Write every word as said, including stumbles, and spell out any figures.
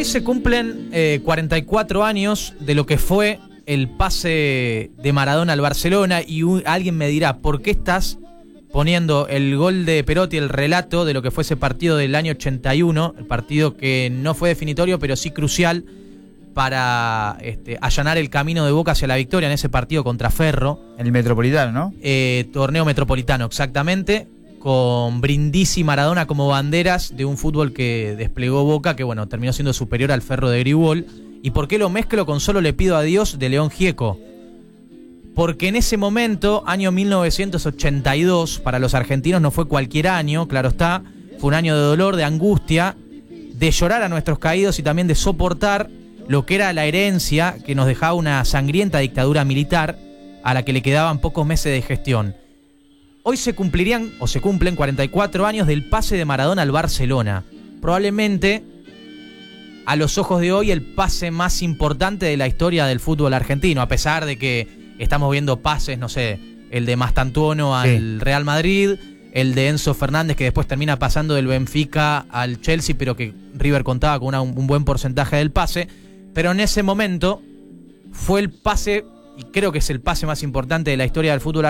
Hoy se cumplen eh, cuarenta y cuatro años de lo que fue el pase de Maradona al Barcelona, y un, alguien me dirá, ¿por qué estás poniendo el gol de Perotti, el relato de lo que fue ese partido del año ochenta y uno, el partido que no fue definitorio, pero sí crucial para este, allanar el camino de Boca hacia la victoria en ese partido contra Ferro? El Metropolitano, ¿no? Eh, torneo Metropolitano, exactamente, con Brindisi y Maradona como banderas de un fútbol que desplegó Boca, que bueno, terminó siendo superior al Ferro de Gribol. ¿Y por qué lo mezclo con Solo le pido a Dios de León Gieco? Porque en ese momento, año mil novecientos ochenta y dos, para los argentinos no fue cualquier año, claro está, fue un año de dolor, de angustia, de llorar a nuestros caídos y también de soportar lo que era la herencia que nos dejaba una sangrienta dictadura militar a la que le quedaban pocos meses de gestión. Hoy se cumplirían, o se cumplen, cuarenta y cuatro años del pase de Maradona al Barcelona. Probablemente, a los ojos de hoy, el pase más importante de la historia del fútbol argentino, a pesar de que estamos viendo pases, no sé, el de Mastantuono al sí. Real Madrid, el de Enzo Fernández, que después termina pasando del Benfica al Chelsea, pero que River contaba con una, un buen porcentaje del pase. Pero en ese momento fue el pase, y creo que es el pase más importante de la historia del fútbol